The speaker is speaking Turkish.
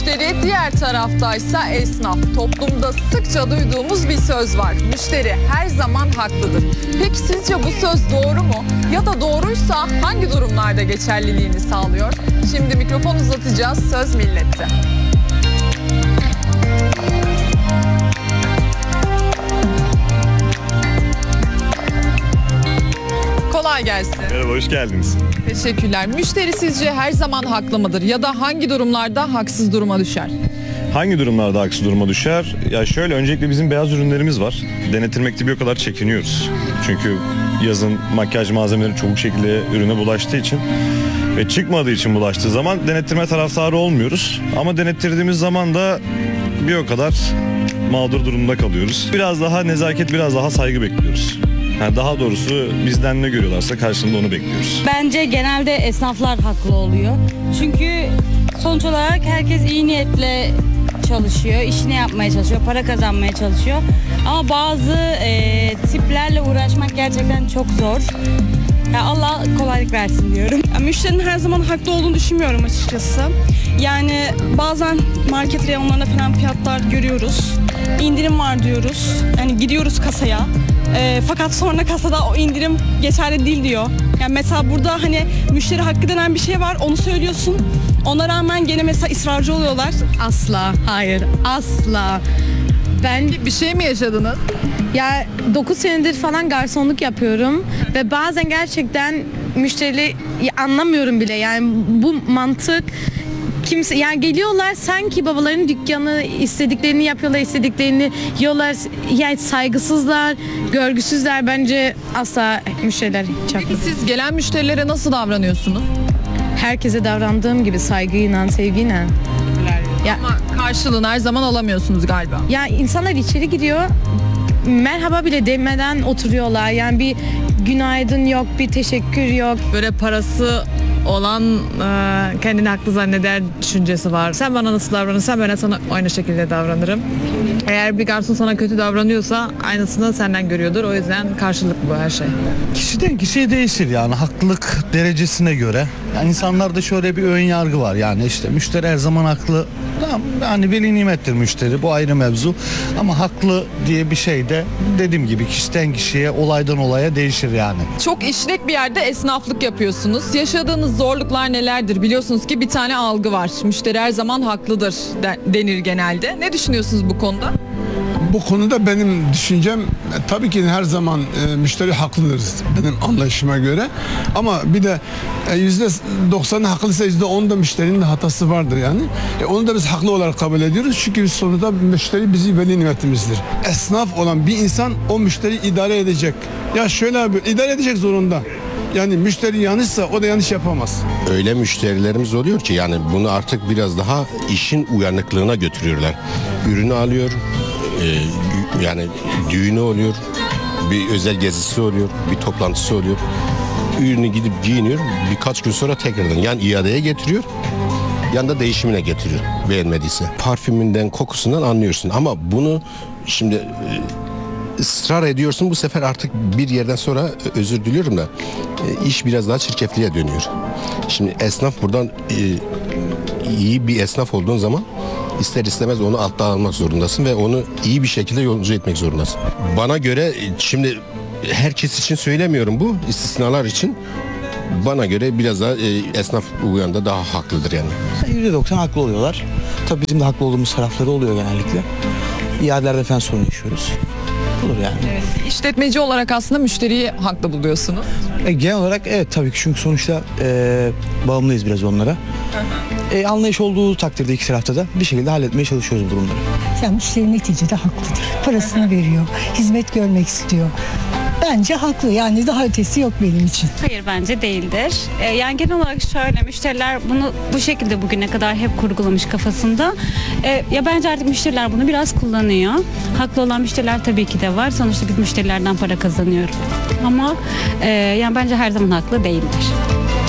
müşteri, diğer taraftaysa esnaf. Toplumda sıkça duyduğumuz bir söz var. Müşteri her zaman haklıdır. Peki sizce bu söz doğru mu? Ya da doğruysa hangi durumlarda geçerliliğini sağlıyor? Şimdi mikrofon uzatacağız. Söz millette. Kolay gelsin. Merhaba, hoş geldiniz. Teşekkürler. Müşteri sizce her zaman haklı mıdır? Ya da hangi durumlarda haksız duruma düşer? Hangi durumlarda haksız duruma düşer? Ya şöyle, öncelikle bizim beyaz ürünlerimiz var. Denetilmekte bir o kadar çekiniyoruz. Çünkü yazın makyaj malzemeleri çabuk şekilde ürüne bulaştığı için ve çıkmadığı için bulaştığı zaman denettirme taraftarı olmuyoruz. Ama denettirdiğimiz zaman da bir o kadar mağdur durumda kalıyoruz. Biraz daha nezaket, biraz daha saygı bekliyoruz. Yani daha doğrusu bizden ne görüyorlarsa karşılığında onu bekliyoruz. Bence genelde esnaflar haklı oluyor. Çünkü sonuç olarak herkes iyi niyetle çalışıyor, işini yapmaya çalışıyor, para kazanmaya çalışıyor. Ama bazı tiplerle uğraşmak gerçekten çok zor. Ya Allah kolaylık versin diyorum. Müşterinin her zaman haklı olduğunu düşünmüyorum açıkçası. Yani bazen market reyonlarında falan fiyatlar görüyoruz. İndirim var diyoruz. Yani gidiyoruz kasaya. Fakat sonra kasada o indirim geçerli değil diyor. Yani mesela burada hani müşteri hakkı denen bir şey var, onu söylüyorsun. Ona rağmen gene mesela ısrarcı oluyorlar. Asla, hayır, asla. Ben Bir şey mi yaşadınız? ya 9 senedir falan garsonluk yapıyorum ve bazen gerçekten müşterileri anlamıyorum bile. Yani bu mantık kimse, yani geliyorlar sanki babaların dükkanı, istediklerini yapıyorlar, istediklerini yiyorlar. Yani saygısızlar, görgüsüzler, bence asla müşteriler hiç haklı. Peki siz gelen müşterilere nasıl davranıyorsunuz? Herkese davrandığım gibi saygıyla, sevgiyle. Ya, Ama karşılığını her zaman alamıyorsunuz galiba. ya insanlar içeri giriyor, merhaba bile demeden oturuyorlar. Yani bir günaydın yok, bir teşekkür yok. Böyle parası olan kendini haklı zanneder düşüncesi var. Sen bana nasıl davranırsan ben de sana aynı şekilde davranırım. Eğer bir garson sana kötü davranıyorsa aynısını senden görüyordur. O yüzden karşılıklı bu her şey. Kişiden kişiye değişir yani, haklılık derecesine göre. Yani insanlarda şöyle bir ön yargı var, yani işte müşteri her zaman haklı. Tamam, yani veli nimettir müşteri, bu ayrı mevzu. Ama haklı diye bir şey de dediğim gibi kişiden kişiye, olaydan olaya değişir yani. Çok işlek bir yerde esnaflık yapıyorsunuz. Yaşadığınız zorluklar nelerdir? Biliyorsunuz ki bir tane algı var. Müşteri her zaman haklıdır denir genelde. Ne düşünüyorsunuz bu konuda? Bu konuda benim düşüncem tabii ki her zaman müşteri haklıdır benim anlayışıma göre. Ama bir de %90'ı haklıysa %10 da müşterinin de hatası vardır yani. Onu da biz haklı olarak kabul ediyoruz. Çünkü biz sonunda müşteri bizim veli nimetimizdir. Esnaf olan bir insan o müşteriyi idare edecek. Ya şöyle abi, idare edecek zorunda. Yani müşteri yanlışsa o da yanlış yapamaz. Öyle müşterilerimiz oluyor ki yani bunu artık biraz daha işin uyanıklığına götürüyorlar. Ürünü alıyor, yani düğünü oluyor, bir özel gezisi oluyor, bir toplantısı oluyor. Ürünü gidip giyiniyor, birkaç gün sonra tekrardan yani iadeye getiriyor, yanında değişimine getiriyor beğenmediyse. Parfümünden, kokusundan anlıyorsun ama bunu şimdi ısrar ediyorsun, bu sefer artık bir yerden sonra özür diliyorum da iş biraz daha çirkefliğe dönüyor. Şimdi esnaf buradan iyi bir esnaf olduğun zaman ister istemez onu alttan almak zorundasın ve onu iyi bir şekilde yolcu etmek zorundasın. Bana göre şimdi herkes için söylemiyorum, bu istisnalar için bana göre biraz daha esnaf bu yanda daha haklıdır yani. %90 haklı oluyorlar. Tabii bizim de haklı olduğumuz tarafları oluyor genellikle. İadelerde falan sorun yaşıyoruz. Olur yani. Evet. İşletmeci olarak aslında müşteriyi haklı buluyorsunuz. Genel olarak evet tabii ki, çünkü sonuçta bağımlıyız biraz onlara. Anlayış olduğu takdirde iki tarafta da bir şekilde halletmeye çalışıyoruz bu durumları. Yani müşteri neticede haklıdır. Parasını veriyor, hizmet görmek istiyor. Bence haklı, yani daha ötesi yok benim için. Hayır, bence değildir. Yani genel olarak şöyle, müşteriler bunu bu şekilde bugüne kadar hep kurgulamış kafasında. Ya bence artık müşteriler bunu biraz kullanıyor. Haklı olan müşteriler tabii ki de var. Sonuçta biz müşterilerden para kazanıyoruz. Ama yani bence her zaman haklı değildir.